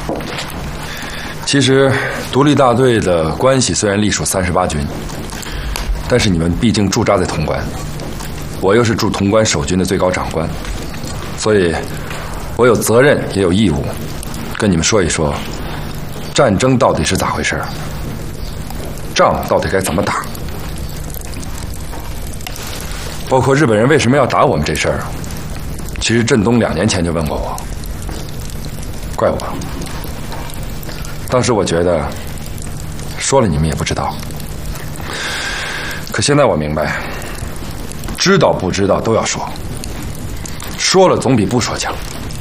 其实，独立大队的关系虽然隶属38军，但是你们毕竟驻扎在潼关，我又是驻潼关守军的最高长官，所以，我有责任也有义务，跟你们说一说，战争到底是咋回事，仗到底该怎么打，包括日本人为什么要打我们这事儿，其实振东2年前就问过我，怪我。当时我觉得，说了你们也不知道。可现在我明白，知道不知道都要说，说了总比不说强。